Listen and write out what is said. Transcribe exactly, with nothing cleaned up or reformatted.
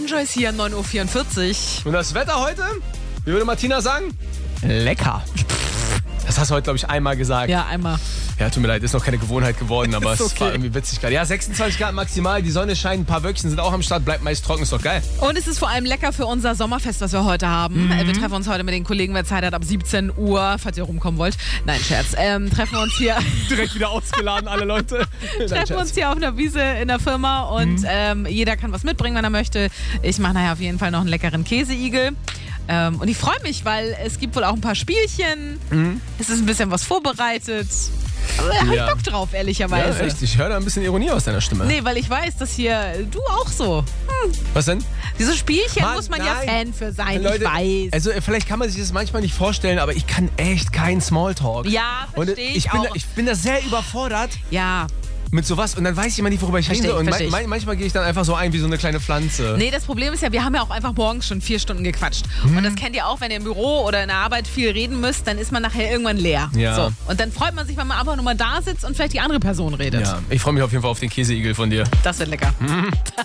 Enjoy ist hier, neun Uhr vierundvierzig. Und das Wetter heute? Wie würde Martina sagen? Lecker. Das hast du heute, glaube ich, einmal gesagt. Ja, einmal. Ja, tut mir leid, ist noch keine Gewohnheit geworden, aber Ist es okay. war irgendwie witzig gerade. Ja, sechsundzwanzig Grad maximal, die Sonne scheint, ein paar Wölkchen sind auch am Start, bleibt meist trocken, ist doch geil. Und es ist vor allem lecker für unser Sommerfest, was wir heute haben. Mhm. Wir treffen uns heute mit den Kollegen, wer Zeit hat, ab siebzehn Uhr, falls ihr rumkommen wollt. Nein, Scherz. Ähm, treffen wir uns hier... Direkt wieder ausgeladen, alle Leute. Nein, treffen Scherz. uns hier auf einer Wiese in der Firma und Mhm. ähm, jeder kann was mitbringen, wenn er möchte. Ich mache nachher auf jeden Fall noch einen leckeren Käseigel. Ähm, und ich freue mich, weil es gibt wohl auch ein paar Spielchen. Mhm. Es ist ein bisschen was vorbereitet. Aber da hab Ja. ich Bock drauf, Ja, ehrlicherweise. echt, ich höre da ein bisschen Ironie aus deiner Stimme. Nee, weil ich weiß, dass hier du auch so. Hm, Was denn? diese Spielchen Mann, muss man ja nein. Fan für sein, Leute, ich weiß. Also vielleicht kann man sich das manchmal nicht vorstellen, aber ich kann echt keinen Smalltalk. Ja, Und verstehe ich ich bin, auch. da, ich bin da sehr überfordert Ja. mit sowas und dann weiß ich immer nicht, worüber ich reden Versteh soll. ich, Und versteh man, ich. manchmal gehe ich dann einfach so ein wie so eine kleine Pflanze. Nee, das Problem ist ja, wir haben ja auch einfach morgens schon vier Stunden gequatscht. Hm. Und das kennt ihr auch, wenn ihr im Büro oder in der Arbeit viel reden müsst, dann ist man nachher irgendwann leer. Ja. So. Und dann freut man sich, wenn man einfach nur mal da sitzt und vielleicht die andere Person redet. Ja, ich freue mich auf jeden Fall auf den Käseigel von dir. Das wird lecker.